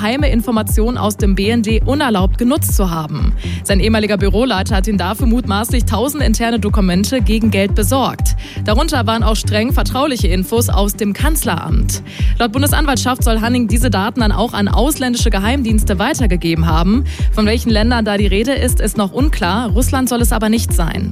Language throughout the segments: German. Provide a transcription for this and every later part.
geheime Informationen aus dem BND unerlaubt genutzt zu haben. Sein ehemaliger Büroleiter hat ihn dafür mutmaßlich 1000 interne Dokumente gegen Geld besorgt. Darunter waren auch streng vertrauliche Infos aus dem Kanzleramt. Laut Bundesanwaltschaft soll Hanning diese Daten dann auch an ausländische Geheimdienste weitergegeben haben. Von welchen Ländern da die Rede ist noch unklar. Russland soll es aber nicht sein.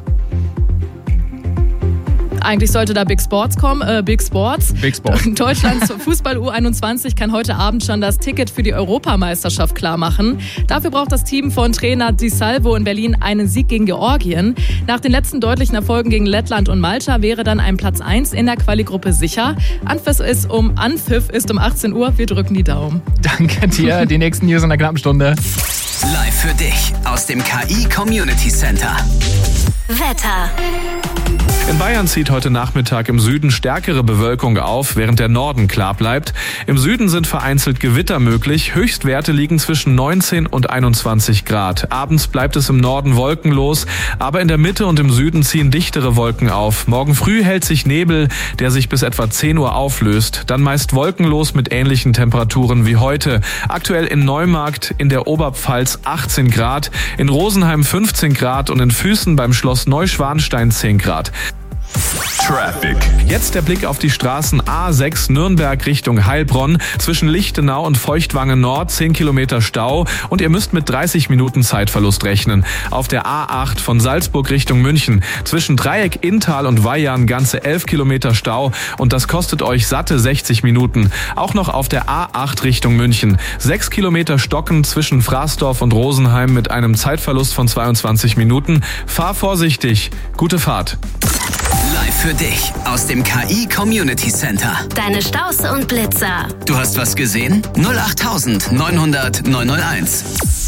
Eigentlich sollte da Big Sports kommen. Big Sports. Deutschlands Fußball-U21 kann heute Abend schon das Ticket für die Europameisterschaft klarmachen. Dafür braucht das Team von Trainer Di Salvo in Berlin einen Sieg gegen Georgien. Nach den letzten deutlichen Erfolgen gegen Lettland und Malta wäre dann ein Platz 1 in der Quali-Gruppe sicher. Anpfiff ist um 18 Uhr. Wir drücken die Daumen. Danke dir. Die nächsten News in einer knappen Stunde. Live für dich aus dem KI Community Center. Wetter. In Bayern zieht heute Nachmittag im Süden stärkere Bewölkung auf, während der Norden klar bleibt. Im Süden sind vereinzelt Gewitter möglich. Höchstwerte liegen zwischen 19 und 21 Grad. Abends bleibt es im Norden wolkenlos, aber in der Mitte und im Süden ziehen dichtere Wolken auf. Morgen früh hält sich Nebel, der sich bis etwa 10 Uhr auflöst. Dann meist wolkenlos mit ähnlichen Temperaturen wie heute. Aktuell in Neumarkt in der Oberpfalz 18 Grad, in Rosenheim 15 Grad und in Füßen beim Schloss Neuschwanstein 10 Grad. Traffic. Jetzt der Blick auf die Straßen A6 Nürnberg Richtung Heilbronn. Zwischen Lichtenau und Feuchtwangen Nord 10 Kilometer Stau und ihr müsst mit 30 Minuten Zeitverlust rechnen. Auf der A8 von Salzburg Richtung München. Zwischen Dreieck Inntal und Weihern ganze 11 Kilometer Stau und das kostet euch satte 60 Minuten. Auch noch auf der A8 Richtung München. 6 Kilometer Stocken zwischen Fraßdorf und Rosenheim mit einem Zeitverlust von 22 Minuten. Fahr vorsichtig. Gute Fahrt. Live für dich aus dem KI Community Center. Deine Staus und Blitzer. Du hast was gesehen? 08900 901.